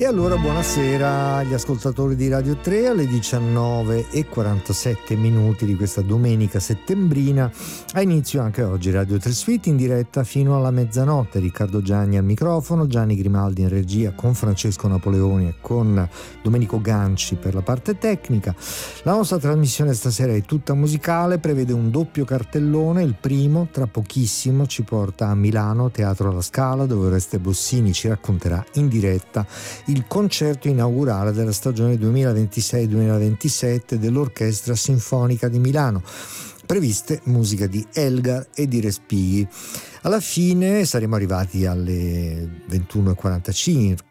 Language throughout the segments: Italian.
E allora buonasera agli ascoltatori di Radio 3 alle 19:47 di questa domenica settembrina. Ha inizio anche oggi Radio 3 Suite in diretta fino alla mezzanotte. Riccardo Gianni al microfono, Gianni Grimaldi in regia con Francesco Napoleoni e con Domenico Ganci per la parte tecnica. La nostra trasmissione stasera è tutta musicale, prevede un doppio cartellone. Il primo, tra pochissimo, ci porta a Milano, Teatro alla Scala, dove Oreste Bossini ci racconterà in diretta il concerto inaugurale della stagione 2026-2027 dell'Orchestra Sinfonica di Milano. Previste musica di Elgar e di Respighi. Alla fine saremo arrivati alle 21:45.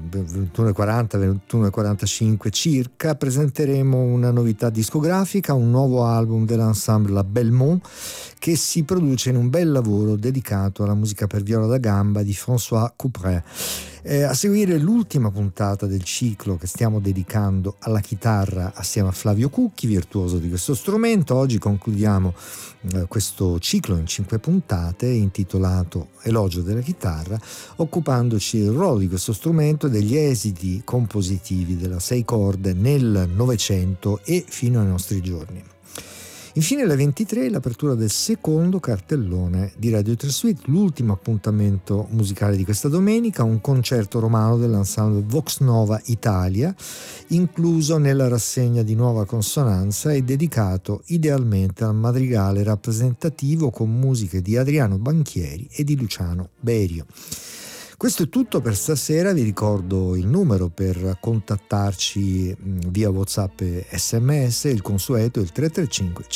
21:40, 21:45 circa, presenteremo una novità discografica, un nuovo album dell'ensemble La Belmont che si produce in un bel lavoro dedicato alla musica per viola da gamba di François Couperin. A seguire l'ultima puntata del ciclo che stiamo dedicando alla chitarra assieme a Flavio Cucchi, virtuoso di questo strumento. Oggi concludiamo questo ciclo in 5 puntate intitolato Elogio della chitarra, occupandoci del ruolo di questo strumento e degli esiti compositivi della 6 corde nel Novecento e fino ai nostri giorni. Infine alle 23 l'apertura del secondo cartellone di Radio 3 Suite, l'ultimo appuntamento musicale di questa domenica, un concerto romano dell'ensemble Vox Nova Italia, incluso nella rassegna di Nuova Consonanza e dedicato idealmente al madrigale rappresentativo con musiche di Adriano Banchieri e di Luciano Berio. Questo è tutto per stasera. Vi ricordo il numero per contattarci via WhatsApp e SMS, il consueto è il 335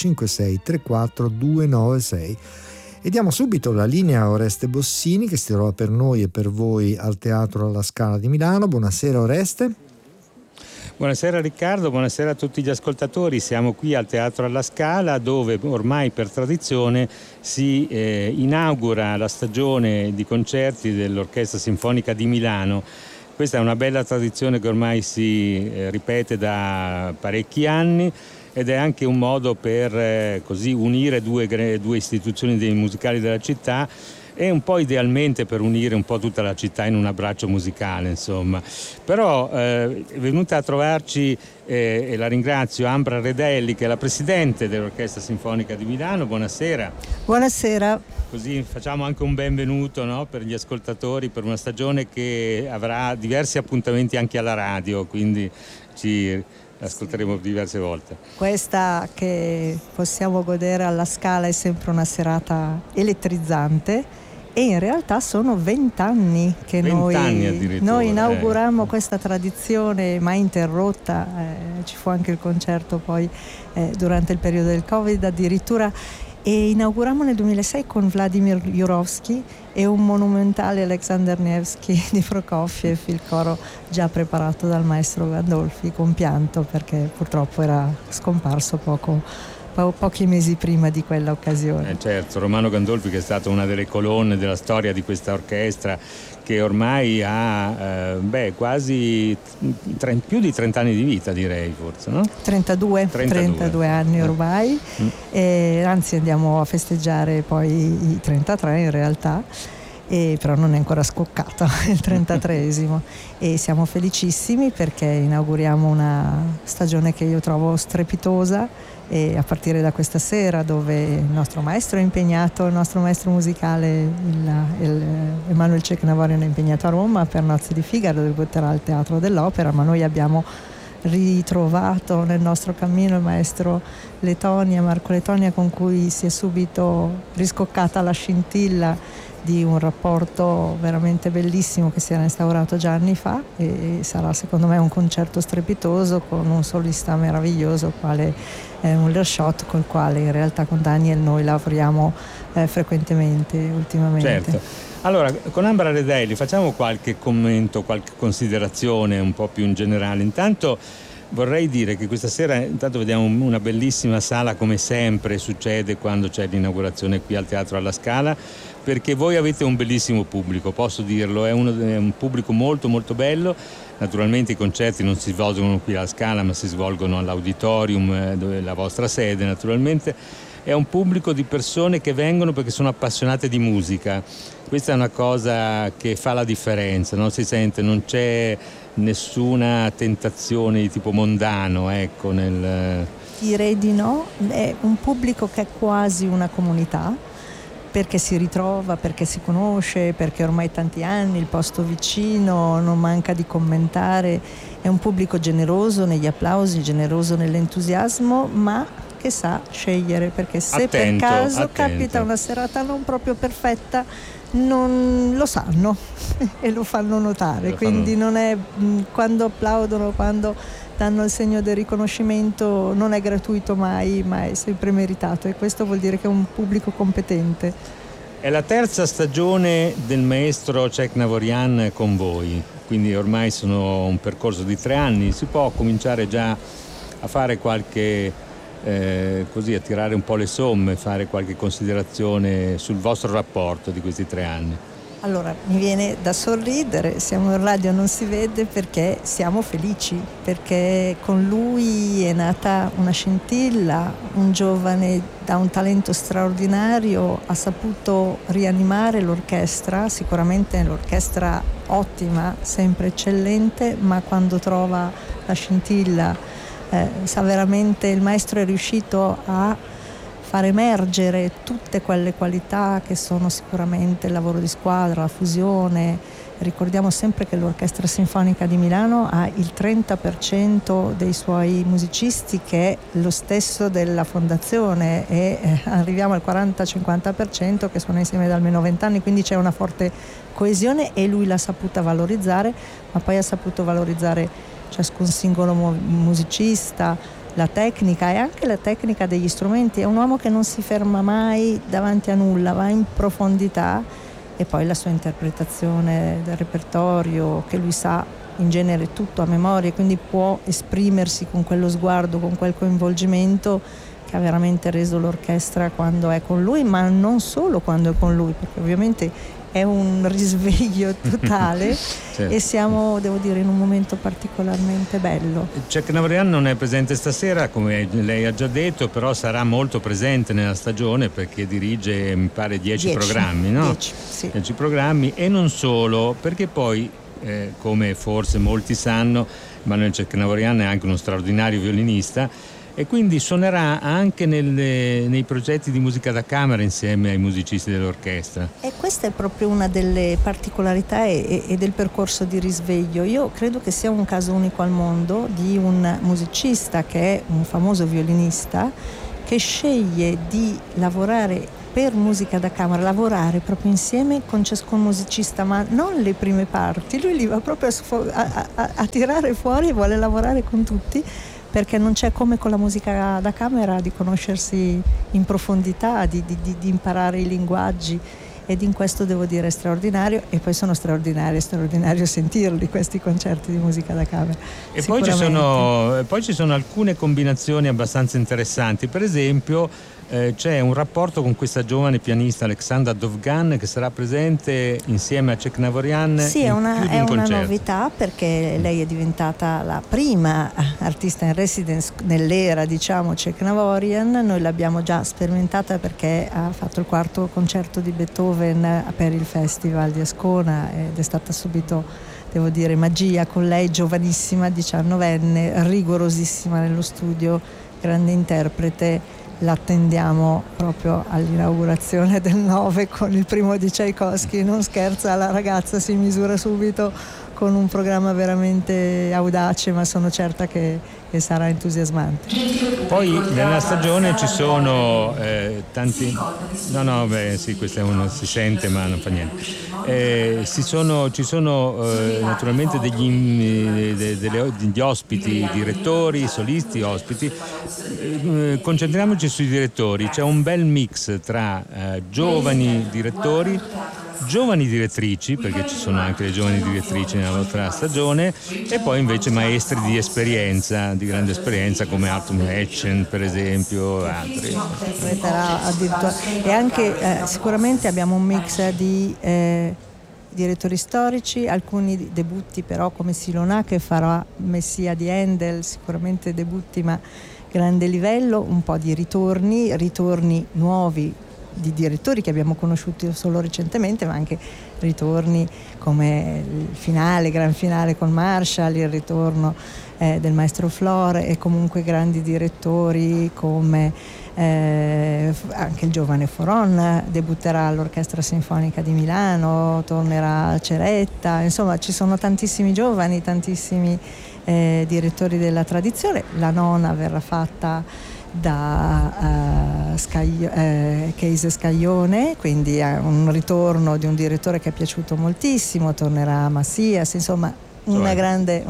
5634 296. E diamo subito la linea a Oreste Bossini che si trova per noi e per voi al Teatro alla Scala di Milano. Buonasera Oreste. Buonasera Riccardo, buonasera a tutti gli ascoltatori. Siamo qui al Teatro alla Scala dove ormai per tradizione si inaugura la stagione di concerti dell'Orchestra Sinfonica di Milano. Questa è una bella tradizione che ormai si ripete da parecchi anni ed è anche un modo per così unire due istituzioni musicali della città e un po' idealmente per unire un po' tutta la città in un abbraccio musicale, insomma. Però è venuta a trovarci, e la ringrazio, Ambra Redelli, che è la presidente dell'Orchestra Sinfonica di Milano. Buonasera. Buonasera. Così facciamo anche un benvenuto, no, per gli ascoltatori, per una stagione che avrà diversi appuntamenti anche alla radio, quindi ci ascolteremo diverse volte. Questa che possiamo godere alla Scala è sempre una serata elettrizzante. E in realtà sono 20 anni che noi inaugurammo questa tradizione mai interrotta, ci fu anche il concerto poi durante il periodo del Covid addirittura, e inaugurammo nel 2006 con Vladimir Jurovsky e un monumentale Alexander Nevsky di Prokofiev, il coro già preparato dal maestro Gandolfi con pianto perché purtroppo era scomparso pochi mesi prima di quella occasione. Certo, Romano Gandolfi, che è stata una delle colonne della storia di questa orchestra, che ormai ha quasi più di 30 anni di vita, direi, forse, no? 32 anni ormai, anzi andiamo a festeggiare poi i 33 in realtà. Però non è ancora scoccato il 33esimo e siamo felicissimi perché inauguriamo una stagione che io trovo strepitosa, e a partire da questa sera dove il nostro maestro è impegnato, il nostro maestro musicale Emanuel Cecnavorian è impegnato a Roma per Nozze di Figaro, debutterà al Teatro dell'Opera, ma noi abbiamo ritrovato nel nostro cammino il maestro Marco Letonia, con cui si è subito riscoccata la scintilla di un rapporto veramente bellissimo che si era instaurato già anni fa, e sarà secondo me un concerto strepitoso con un solista meraviglioso quale è un Lershot, col quale in realtà con Daniel noi lavoriamo frequentemente ultimamente. Certo. Allora, con Ambra Redelli facciamo qualche commento, qualche considerazione un po' più in generale. Intanto vorrei dire che questa sera vediamo una bellissima sala, come sempre succede quando c'è l'inaugurazione qui al Teatro alla Scala, perché voi avete un bellissimo pubblico, posso dirlo, è un pubblico molto molto bello. Naturalmente i concerti non si svolgono qui alla Scala, ma si svolgono all'Auditorium, dove è la vostra sede naturalmente. È un pubblico di persone che vengono perché sono appassionate di musica. Questa è una cosa che fa la differenza, no? Si sente, non c'è nessuna tentazione di tipo mondano, ecco, Direi di no, è un pubblico che è quasi una comunità, perché si ritrova, perché si conosce, perché ormai tanti anni, il posto vicino, non manca di commentare. È un pubblico generoso negli applausi, generoso nell'entusiasmo, ma che sa scegliere, perché se attento, per caso attento. capita una serata non proprio perfetta, non lo sanno e lo fanno notare. Quindi non è, quando applaudono, quando danno il segno del riconoscimento, non è gratuito mai, ma è sempre meritato, e questo vuol dire che è un pubblico competente. È la terza stagione del maestro Chek Navorian con voi, quindi ormai sono un percorso di 3 anni. Si può cominciare già a fare qualche, così, a tirare un po' le somme, fare qualche considerazione sul vostro rapporto di questi 3 anni? Allora, mi viene da sorridere, siamo in radio, non si vede, perché siamo felici, perché con lui è nata una scintilla, un giovane da un talento straordinario, ha saputo rianimare l'orchestra, sicuramente l'orchestra ottima, sempre eccellente, ma quando trova la scintilla, sa veramente, il maestro è riuscito a far emergere tutte quelle qualità che sono sicuramente il lavoro di squadra, la fusione. Ricordiamo sempre che l'Orchestra Sinfonica di Milano ha il 30% dei suoi musicisti che è lo stesso della fondazione, e arriviamo al 40-50% che sono insieme da almeno 20 anni, quindi c'è una forte coesione e lui l'ha saputa valorizzare, ma poi ha saputo valorizzare ciascun singolo musicista, la tecnica e anche la tecnica degli strumenti. È un uomo che non si ferma mai davanti a nulla, va in profondità, e poi la sua interpretazione del repertorio, che lui sa in genere tutto a memoria, quindi può esprimersi con quello sguardo, con quel coinvolgimento che ha veramente reso l'orchestra quando è con lui, ma non solo quando è con lui, perché ovviamente è un risveglio totale. Certo. E siamo, devo dire, in un momento particolarmente bello. Chek Navorian non è presente stasera, come lei ha già detto, però sarà molto presente nella stagione, perché dirige, mi pare, 10 programmi, no? 10, sì. 10 programmi, e non solo, perché poi, come forse molti sanno, Emanuele Chek Navorian è anche uno straordinario violinista, e quindi suonerà anche nei progetti di musica da camera insieme ai musicisti dell'orchestra. E questa è proprio una delle particolarità e del percorso di risveglio. Io credo che sia un caso unico al mondo di un musicista che è un famoso violinista, che sceglie di lavorare per musica da camera, lavorare proprio insieme con ciascun musicista, ma non le prime parti. Lui li va proprio a tirare fuori e vuole lavorare con tutti, perché non c'è come con la musica da camera di conoscersi in profondità, di imparare i linguaggi, ed in questo devo dire è straordinario. E poi sono straordinario sentirli, questi concerti di musica da camera. E poi ci sono alcune combinazioni abbastanza interessanti. Per esempio, c'è un rapporto con questa giovane pianista Alexandra Dovgan, che sarà presente insieme a Chek Navorian. Sì, è una novità, perché lei è diventata la prima artista in residence nell'era, diciamo, Chek Navorian. Noi l'abbiamo già sperimentata perché ha fatto il 4º concerto di Beethoven per il Festival di Ascona, ed è stata subito, devo dire, magia con lei, giovanissima, 19enne, rigorosissima nello studio, grande interprete. L'attendiamo proprio all'inaugurazione del 9 con il primo di Tchaikovsky. Non scherza, la ragazza si misura subito con un programma veramente audace, ma sono certa che sarà entusiasmante. Poi nella stagione ci sono tanti... sì, questo è uno, si sente ma non fa niente. Ci sono naturalmente degli ospiti, direttori, solisti, ospiti. Concentriamoci sui direttori. C'è un bel mix tra giovani direttori, giovani direttrici, perché ci sono anche le giovani direttrici nella vostra stagione, e poi invece maestri di esperienza, di grande esperienza, come Arthur Etchen per esempio, altri. E anche sicuramente abbiamo un mix di direttori storici, alcuni debutti però, come Silona, che farà Messia di Handel, sicuramente debutti ma grande livello, un po' di ritorni nuovi di direttori che abbiamo conosciuto solo recentemente, ma anche ritorni come il gran finale con Marshall, il ritorno del maestro Flore, e comunque grandi direttori come anche il giovane Foron debutterà all'Orchestra Sinfonica di Milano, tornerà a Ceretta, insomma ci sono tantissimi giovani, tantissimi direttori della tradizione. La nona verrà fatta da Case Scaglione, quindi un ritorno di un direttore che è piaciuto moltissimo, tornerà Massias, insomma un grande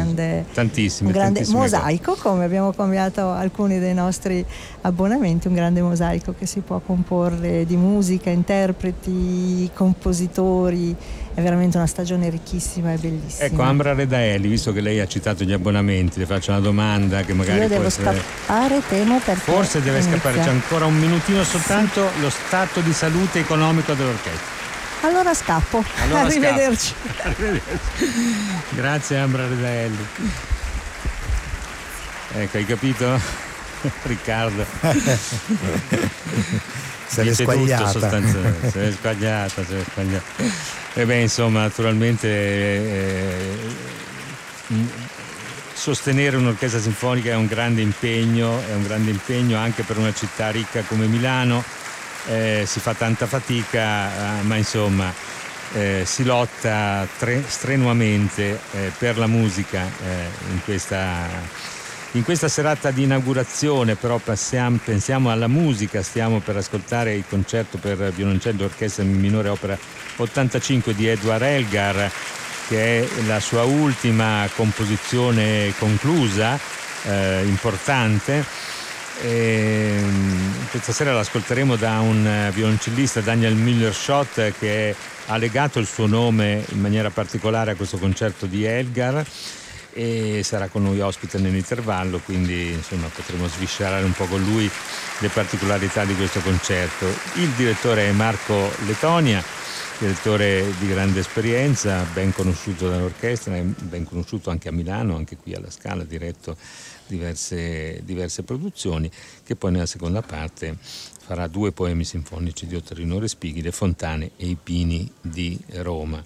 mosaico cose. Come abbiamo cambiato alcuni dei nostri abbonamenti, un grande mosaico che si può comporre di musica, interpreti, compositori. È veramente una stagione ricchissima e bellissima. Ecco, Ambra Redaelli, visto che lei ha citato gli abbonamenti, le faccio una domanda che magari io devo scappare, temo, perché forse deve scappare, c'è ancora un minutino soltanto. Sì. Lo stato di salute economico dell'orchestra. Allora scappo. Arrivederci. Grazie Ambra Redaelli. Ecco, hai capito? Riccardo. Se l'è squagliata. Se l'è squagliata. E beh, insomma, naturalmente sostenere un'orchestra sinfonica è un grande impegno anche per una città ricca come Milano. Si fa tanta fatica, ma insomma si lotta strenuamente per la musica in questa serata di inaugurazione. Però pensiamo alla musica. Stiamo per ascoltare il concerto per violoncello e orchestra minore opera 85 di Edward Elgar, che è la sua ultima composizione conclusa, importante. Questa sera l'ascolteremo da un violoncellista, Daniel Müller-Schott, che ha legato il suo nome in maniera particolare a questo concerto di Elgar, e sarà con noi ospite nell'intervallo, quindi insomma potremo sviscerare un po' con lui le particolarità di questo concerto. Il direttore è Marco Letonia, direttore di grande esperienza, ben conosciuto dall'orchestra, ben conosciuto anche a Milano, anche qui alla Scala, diretto diverse produzioni, che poi nella seconda parte farà 2 poemi sinfonici di Ottorino Respighi, Le fontane e i pini di Roma.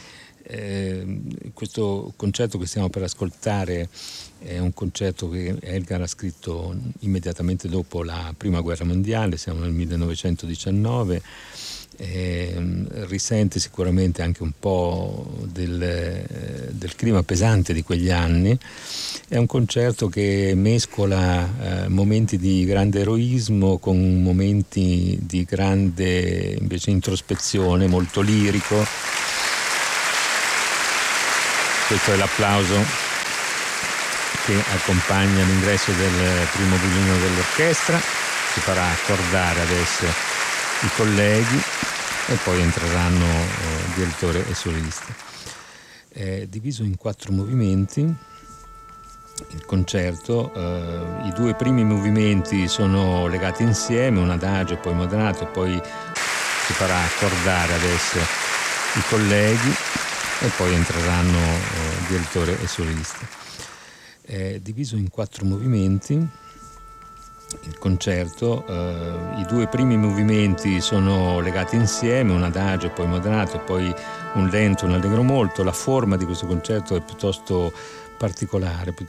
Questo concerto che stiamo per ascoltare è un concerto che Elgar ha scritto immediatamente dopo la Prima Guerra Mondiale, siamo nel 1919. Risente sicuramente anche un po' del clima pesante di quegli anni. È un concerto che mescola momenti di grande eroismo con momenti di grande invece introspezione, molto lirico. Questo è l'applauso che accompagna l'ingresso del primo violino dell'orchestra. Si farà accordare adesso i colleghi e poi entreranno direttore e solista. È diviso in 4 movimenti il concerto. I 2 primi movimenti sono legati insieme, un adagio, poi moderato, e poi si farà accordare adesso i colleghi e poi entreranno direttore e solista. È diviso in 4 movimenti il concerto. I 2 primi movimenti sono legati insieme, un adagio, poi moderato, e poi un lento, un allegro molto. La forma di questo concerto è piuttosto particolare,